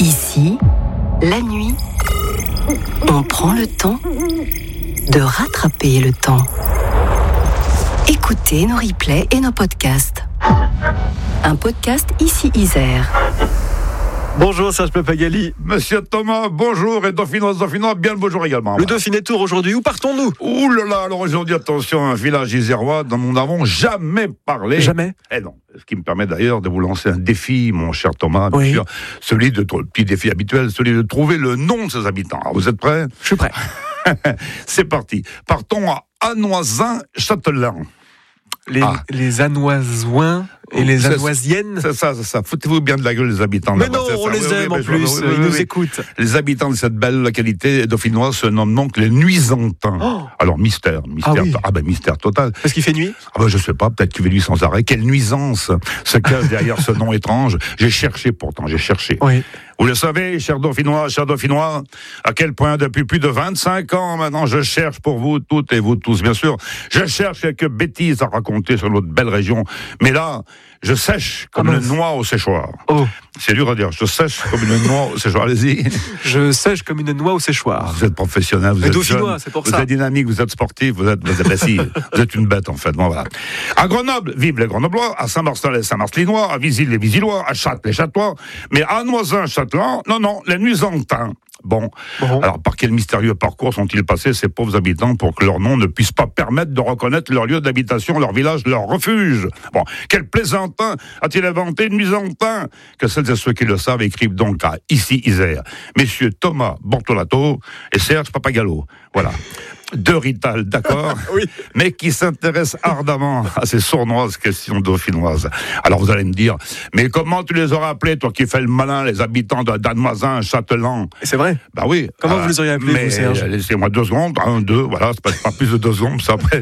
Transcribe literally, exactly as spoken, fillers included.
Ici, la nuit, on prend le temps de rattraper le temps. Écoutez nos replays et nos podcasts. Un podcast Ici Isère. Bonjour Serge Papagali. Monsieur Thomas, bonjour, et Dauphinoise, Dauphinois, bien le bonjour également. Le Dauphiné Tour aujourd'hui, où partons-nous? Ouh là là, alors aujourd'hui, attention, un village isérois dont nous n'avons jamais parlé. Jamais? Eh non, ce qui me permet d'ailleurs de vous lancer un défi, mon cher Thomas, bien oui. sûr, celui de, le petit défi habituel, celui de trouver le nom de ses habitants. Alors, vous êtes prêts? Je suis prêt. C'est parti. Partons à Anoisin-Châtelain. Les, ah. les Anoisoins et les Anoisiennes. C'est ça, c'est ça. Foutez-vous bien de la gueule des habitants. Mais non, on les aime en plus, ils nous écoutent. Les habitants de cette belle localité dauphinoise se nomment donc les Nuisantins. Oh. Alors, mystère, mystère. Ah, oui. ah ben, mystère total. Parce qu'il fait nuit? Ah ben, je sais pas, peut-être qu'il fait nuit sans arrêt. Quelle nuisance se cache derrière ce nom étrange. J'ai cherché pourtant, j'ai cherché. Oui. Vous le savez, chers Dauphinois, chers Dauphinois, à quel point depuis plus de vingt-cinq ans maintenant, je cherche pour vous toutes et vous tous, bien sûr, je cherche quelques bêtises à raconter sur notre belle région. Mais là, je sèche comme oh, une noix au séchoir. Oh. C'est dur à dire, je sèche comme une noix au séchoir. Allez-y. Je sèche comme une noix au séchoir. Vous êtes professionnel, vous Mais êtes Dauphinois, jeune, c'est pour vous ça. êtes dynamique, vous êtes sportif, vous êtes, vous êtes, si, vous êtes une bête en fait. Bon, voilà. À Grenoble, vive les Grenoblois, à Saint-Marcel les Saint-Marcelinois, à Visil les Visillois, à Châtes les Châtois, mais à Anoisin-Châtelain, non, non, les Nuisantins. Bon. bon, alors par quel mystérieux parcours sont-ils passés ces pauvres habitants pour que leur nom ne puisse pas permettre de reconnaître leur lieu d'habitation, leur village, leur refuge? Bon, quel plaisantin a-t-il inventé Nuisantin? Que celles et ceux qui le savent écrivent donc à Ici Isère. Messieurs Thomas Bortolato et Serge Papagallo. Voilà. Deux Rital, d'accord, oui. mais qui s'intéressent ardemment à ces sournoises questions dauphinoises. Alors vous allez me dire, mais comment tu les aurais appelés, toi qui fais le malin, les habitants de Danoisin, Châtelain? C'est vrai? Bah oui. Comment euh, vous les auriez appelés, vous, Serge? Laissez-moi deux secondes, un, deux, voilà, c'est pas, pas plus de deux secondes, ça après.